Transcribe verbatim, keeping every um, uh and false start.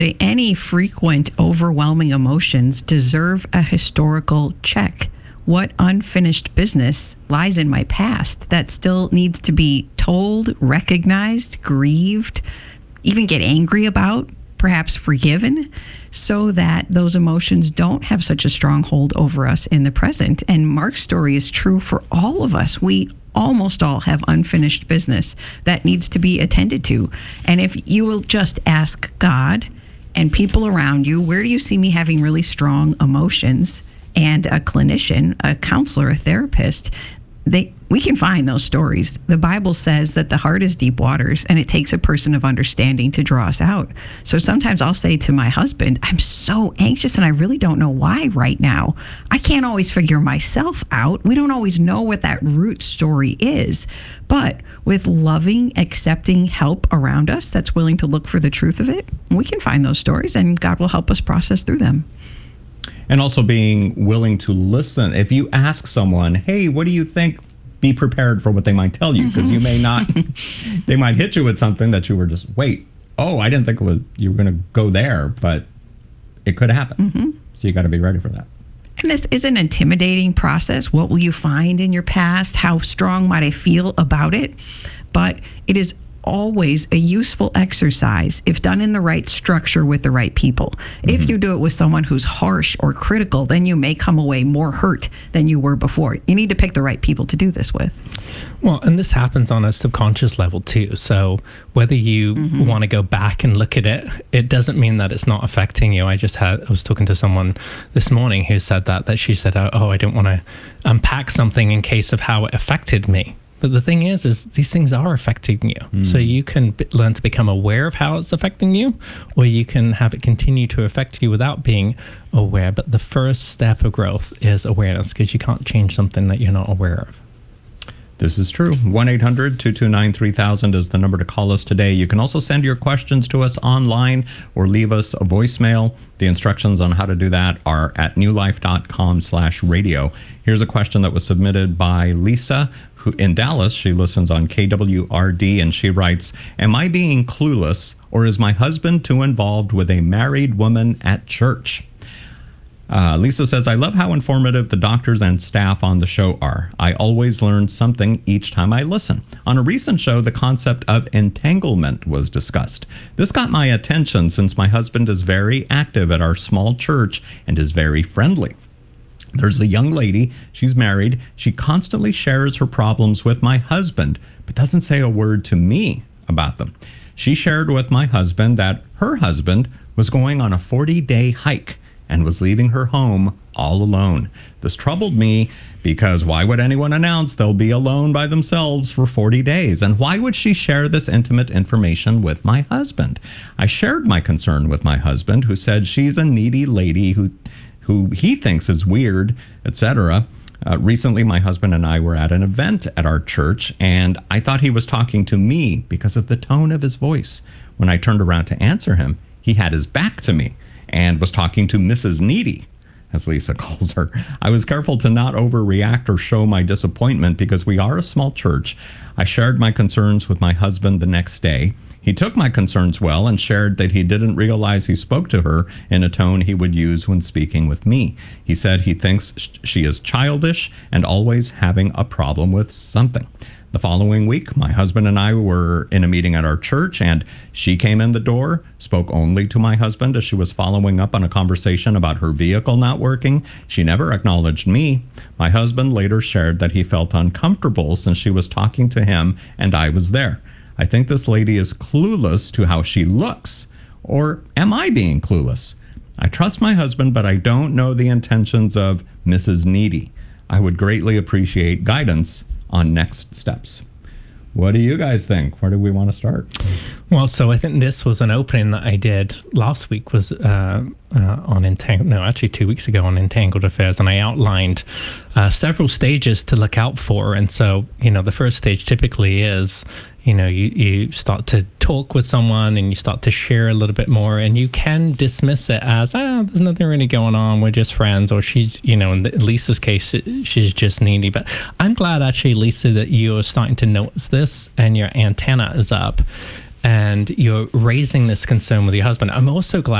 Any frequent, overwhelming emotions deserve a historical check. What unfinished business lies in my past that still needs to be told, recognized, grieved, even get angry about, perhaps forgiven, so that those emotions don't have such a strong hold over us in the present. And Mark's story is true for all of us. We almost all have unfinished business that needs to be attended to. And if you will just ask God and people around you, where do you see me having really strong emotions? And a clinician, a counselor, a therapist, they we can find those stories. The Bible says that the heart is deep waters, and it takes a person of understanding to draw us out. So sometimes I'll say to my husband, I'm so anxious and I really don't know why right now. I can't always figure myself out. We don't always know what that root story is. But with loving, accepting help around us that's willing to look for the truth of it, we can find those stories, and God will help us process through them. And also being willing to listen. If you ask someone, hey, what do you think? Be prepared for what they might tell you, because mm-hmm. you may not, they might hit you with something that you were just, wait, oh, I didn't think it was, you were going to go there, but it could happen. Mm-hmm. So you got to be ready for that. And this is an intimidating process. What will you find in your past? How strong might I feel about it? But it is always a useful exercise if done in the right structure with the right people. Mm-hmm. If you do it with someone who's harsh or critical, then you may come away more hurt than you were before. You need to pick the right people to do this with. Well, and this happens on a subconscious level too. So whether you mm-hmm. want to go back and look at it, it doesn't mean that it's not affecting you. I just had, I was talking to someone this morning who said that, that she said, oh, I don't want to unpack something in case of how it affected me. But the thing is, is these things are affecting you. Mm. So you can b- learn to become aware of how it's affecting you, or you can have it continue to affect you without being aware. But the first step of growth is awareness, because you can't change something that you're not aware of. This is true. one eight hundred two two nine three thousand is the number to call us today. You can also send your questions to us online or leave us a voicemail. The instructions on how to do that are at newlife.com slash radio. Here's a question that was submitted by Lisa, who in Dallas. She listens on K W R D, and she writes, am I being clueless, or is my husband too involved with a married woman at church? Uh, Lisa says, I love how informative the doctors and staff on the show are. I always learn something each time I listen. On a recent show, the concept of entanglement was discussed. This got my attention since my husband is very active at our small church and is very friendly. There's a young lady, she's married. She constantly shares her problems with my husband, but doesn't say a word to me about them. She shared with my husband that her husband was going on a forty-day hike and was leaving her home all alone. This troubled me because why would anyone announce they'll be alone by themselves for forty days? And why would she share this intimate information with my husband? I shared my concern with my husband, who said she's a needy lady who who he thinks is weird, et cetera. Uh, recently, my husband and I were at an event at our church, and I thought he was talking to me because of the tone of his voice. When I turned around to answer him, he had his back to me and was talking to Missus Needy, as Lisa calls her. I was careful to not overreact or show my disappointment because we are a small church. I shared my concerns with my husband the next day. He took my concerns well and shared that he didn't realize he spoke to her in a tone he would use when speaking with me. He said he thinks she is childish and always having a problem with something. The following week, my husband and I were in a meeting at our church, and she came in the door, spoke only to my husband as she was following up on a conversation about her vehicle not working. She never acknowledged me. My husband later shared that he felt uncomfortable since she was talking to him and I was there. I think this lady is clueless to how she looks. Or am I being clueless? I trust my husband, but I don't know the intentions of Missus Needy. I would greatly appreciate guidance on next steps. What do you guys think? Where do we want to start? Well, so I think this was an opening that I did last week was uh, uh, on Entangled, no, actually two weeks ago on Entangled Affairs, and I outlined uh, several stages to look out for. And so, you know, the first stage typically is, you know, you, you start to talk with someone and you start to share a little bit more, and you can dismiss it as, ah, there's nothing really going on. We're just friends. Or she's, you know, in Lisa's case, she's just needy. But I'm glad actually, Lisa, that you're starting to notice this and your antenna is up. and you're raising this concern with your husband. I'm also glad